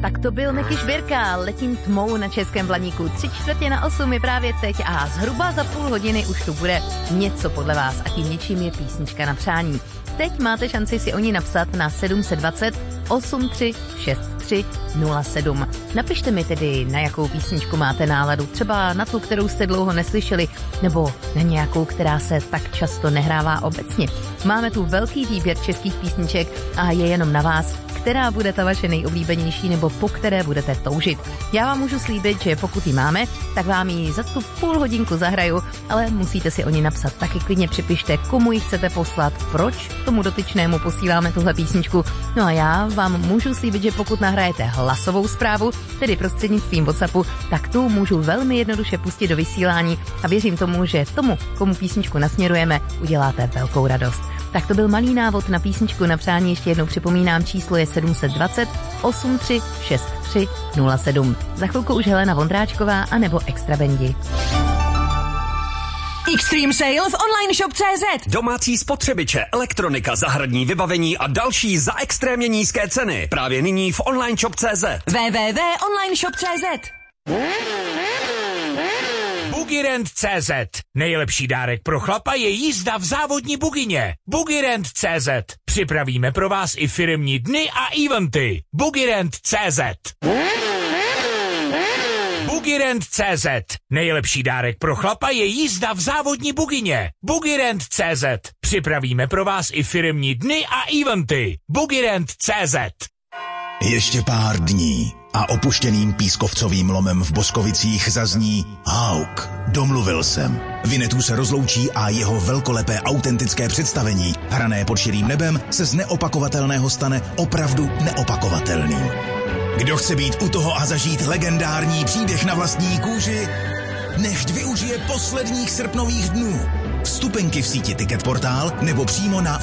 Tak to byl Miky Šbírka, Letím tmou na Českém Blaníku. 7:45 je právě teď a zhruba za půl hodiny už tu bude něco podle vás a tím něčím je písnička na přání. Teď máte šanci si o ní napsat na 720 8363 07. Napište mi tedy, na jakou písničku máte náladu, třeba na tu, kterou jste dlouho neslyšeli, nebo na nějakou, která se tak často nehrává obecně. Máme tu velký výběr českých písniček a je jenom na vás, která bude ta vaše nejoblíbenější nebo po které budete toužit. Já vám můžu slíbit, že pokud ji máme, tak vám ji za tu půl hodinku zahraju, ale musíte si o ní napsat. Taky klidně připište, komu ji chcete poslat, proč tomu dotyčnému posíláme tuhle písničku. No a já vám můžu slíbit, že pokud nahrajete hlasovou zprávu, tedy prostřednictvím WhatsAppu, tak tu můžu velmi jednoduše pustit do vysílání a věřím tomu, že tomu, komu písničku nasměrujeme, uděláte velkou radost. Tak to byl malý návod na písničku na přání, ještě jednou připomínám, číslo je 720 8363 07. Za chvilku už Helena Vondráčková a nebo Extra Bendi. Extreme sale v online shop.cz. Domácí spotřebiče, elektronika, zahradní vybavení a další za extrémně nízké ceny. Právě nyní v online shop.cz. www.onlineshop.cz. Bugirend.cz. Nejlepší dárek pro chlapa je jízda v závodní bugině. Bugirend.cz. Připravíme pro vás i firemní dny a eventy. Bugirend.cz. Bugirend.cz. Nejlepší dárek pro chlapa je jízda v závodní bugině. Bugirend.cz. Připravíme pro vás i firemní dny a eventy. Bugirend.cz. Ještě pár dní a opuštěným pískovcovým lomem v Boskovicích zazní Hauk. Domluvil jsem. Vinetů se rozloučí a jeho velkolepé autentické představení, hrané pod širým nebem, se z neopakovatelného stane opravdu neopakovatelným. Kdo chce být u toho a zažít legendární příběh na vlastní kůži, nechť využije posledních srpnových dnů. Vstupenky v síti Ticketportál nebo přímo na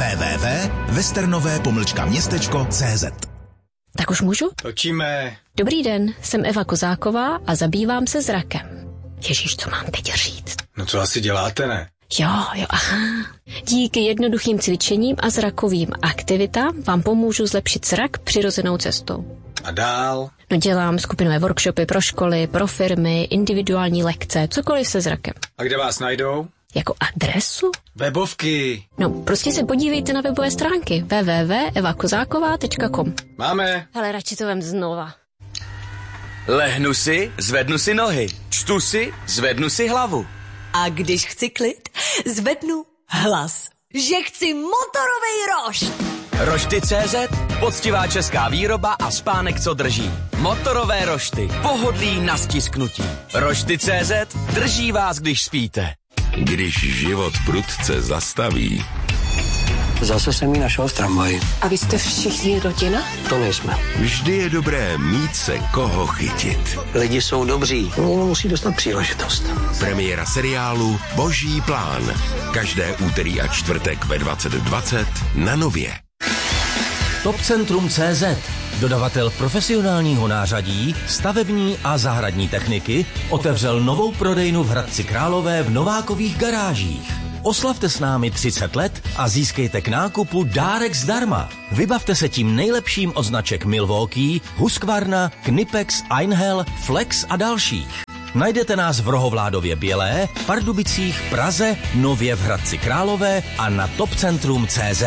www.westernové-městečko.cz. Tak už můžu? Točíme. Dobrý den, jsem Eva Kozáková a zabývám se zrakem. Ježíš, co mám teď říct? No co asi děláte, ne? Jo, aha. Díky jednoduchým cvičením a zrakovým aktivitám vám pomůžu zlepšit zrak přirozenou cestou. A dál? No dělám skupinové workshopy pro školy, pro firmy, individuální lekce, cokoliv se zrakem. A kde vás najdou? Jako adresu? Webovky. No, prostě se podívejte na webové stránky www.evakozáková.com. Máme. Hele, radši to vem znova. Lehnu si, zvednu si nohy. Čtu si, zvednu si hlavu. A když chci klid, zvednu hlas. Že chci motorovej rošt. Rošty.cz, poctivá česká výroba a spánek, co drží. Motorové rošty, pohodlí na stisknutí. Rošty.cz, drží vás, když spíte. Když život prudce zastaví. Zase jsem ji našel v tramvaji. A vy jste všichni rodina? To nejsme. Vždy je dobré mít se koho chytit. Lidi jsou dobří, jenom musí dostat příležitost. Premiéra seriálu Boží plán. Každé úterý a čtvrtek ve 20:20 na Nově. Topcentrum.cz, dodavatel profesionálního nářadí, stavební a zahradní techniky, otevřel novou prodejnu v Hradci Králové v Novákových garážích. Oslavte s námi 30 let a získejte k nákupu dárek zdarma. Vybavte se tím nejlepším od značek Milwaukee, Husqvarna, Knipex, Einhell, Flex a dalších. Najdete nás v Rohovládově Bělé, Pardubicích, Praze, Nově v Hradci Králové a na topcentrum.cz.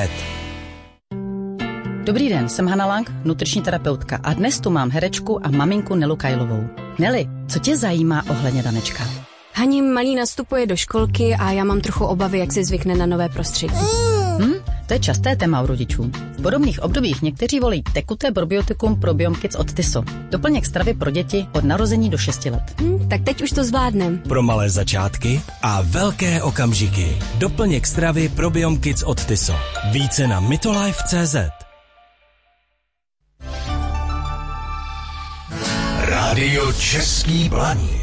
Dobrý den, jsem Hana Lang, nutriční terapeutka a dnes tu mám herečku a maminku Nelu Kajlovou. Neli, co tě zajímá ohledně Danečka? Hani malý nastupuje do školky a já mám trochu obavy, jak si zvykne na nové prostředí. To je časté téma u rodičů. V podobných obdobích někteří volí tekuté probiotikum Probiom Kids od Tyso. Doplněk stravy pro děti od narození do 6 let. Tak teď už to zvládnem. Pro malé začátky a velké okamžiky. Doplněk stravy Probiom Kids od Tyso. Více na mytolife.cz. Rádio Český Blaník.